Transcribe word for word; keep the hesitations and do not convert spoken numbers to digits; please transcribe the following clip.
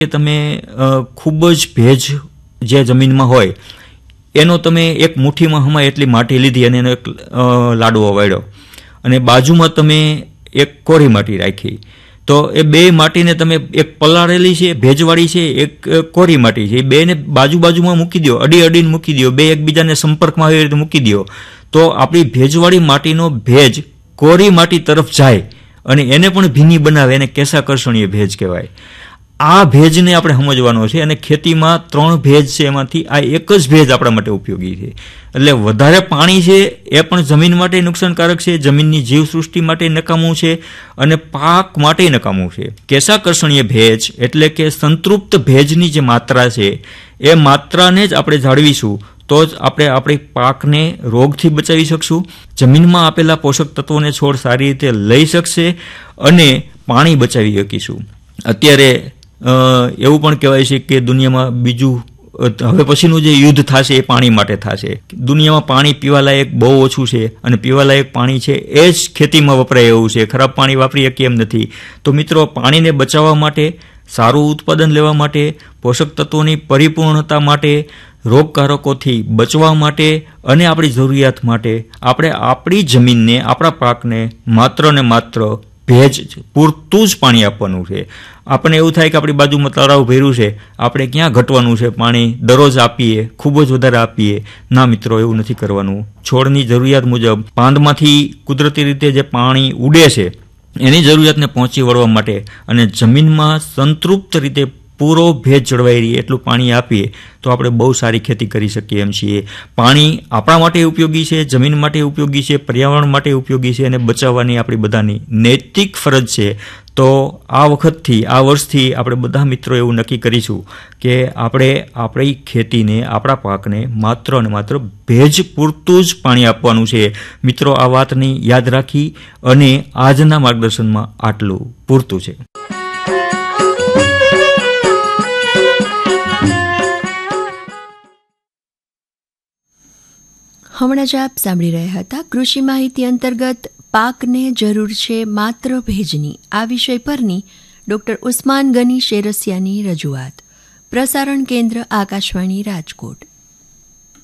કે તમે ખૂબ જ ભેજ જે જમીનમાં હોય એનો તમે એક મુઠ્ઠીમાં હમાય એટલી માટી લીધી અને એનો એક લાડવો વાળ્યો અને બાજુમાં તમે એક કોરી માટી રાખી, તો એ બે માટીને તમે એક પલાળેલી છે ભેજવાળી છે, એક કોરી માટી છે, એ બેને બાજુ બાજુમાં મૂકી દો, અડી અડીને મૂકી દો, બે એકબીજાને સંપર્કમાં આવી રીતે મૂકી દો, તો આપણી ભેજવાળી માટીનો ભેજ કોરી માટી તરફ જાય અને એને પણ ભીની બનાવે, એને કેશાકર્ષણીય ભેજ કહેવાય. આ ભેજને આપણે સમજવાનો છે અને ખેતીમાં ત્રણ ભેજ છે એમાંથી આ એક જ ભેજ આપણા માટે ઉપયોગી છે. એટલે વધારે પાણી છે એ પણ જમીન માટે નુકસાનકારક છે, જમીનની જીવસૃષ્ટિ માટે નકામું છે અને પાક માટે નકામું છે. કેશાકર્ષણીય ભેજ એટલે કે સંતૃપ્ત ભેજની જે માત્રા છે એ માત્રાને જ આપણે જાળવીશું તો જ આપણે આપણી પાકને રોગથી બચાવી શકશું, જમીનમાં આપેલા પોષક તત્વોને છોડ સારી રીતે લઈ શકશે અને પાણી બચાવી શકીશું. અત્યારે એવું પણ કહેવાય છે કે દુનિયામાં બીજું હવે પછીનું જે યુદ્ધ થશે એ પાણી માટે થશે. દુનિયામાં પાણી પીવાલાયક બહુ ઓછું છે અને પીવાલાયક પાણી છે એ જ ખેતીમાં વપરાય એવું છે, ખરાબ પાણી વાપરી શકીએ એમ નથી. તો મિત્રો, પાણીને બચાવવા માટે, સારું ઉત્પાદન લેવા માટે, પોષક તત્વોની પરિપૂર્ણતા માટે, રોગકારકોથી બચવા માટે અને આપણી જરૂરિયાત માટે આપણે આપણી જમીનને, આપણા પાકને માત્ર ને માત્ર ભેજ પૂરતું જ પાણી આપવાનું છે. આપણને એવું થાય કે આપણી બાજુમાં તળાવ ભર્યું છે, આપણે ક્યાં ઘટવાનું છે પાણી, દરરોજ આપીએ, ખૂબ જ વધારે આપીએ. ના મિત્રો, એવું નથી કરવાનું. છોડની જરૂરિયાત મુજબ પાંદમાંથી કુદરતી રીતે જે પાણી ઉડે છે એની જરૂરિયાતને પહોંચી વળવા માટે અને જમીનમાં સંતૃપ્ત રીતે પૂરો ભેજ જળવાઈ રહે એટલું પાણી આપીએ તો આપણે બહુ સારી ખેતી કરી શકીએ એમ છીએ. પાણી આપણા માટે ઉપયોગી છે, જમીન માટે ઉપયોગી છે, પર્યાવરણ માટે ઉપયોગી છે અને બચાવવાની આપણી બધાની નૈતિક ફરજ છે. તો આ વખતથી, આ વર્ષથી આપણે બધા મિત્રો એવું નક્કી કરીશું કે આપણે આપણી ખેતીને, આપણા પાકને માત્ર અને માત્ર ભેજ પૂરતું જ પાણી આપવાનું છે. મિત્રો, આ વાતને યાદ રાખી અને આજના માર્ગદર્શનમાં આટલું પૂરતું છે. હમણાં જ આપ સાંભળી રહ્યા હતા કૃષિ માહિતી અંતર્ગત પાકને જરૂર છે માત્ર ભેજની આ વિષય પરની ડોક્ટર ઉસ્માન ગની શેરસિયાની રજૂઆત. પ્રસારણ કેન્દ્ર આકાશવાણી રાજકોટ.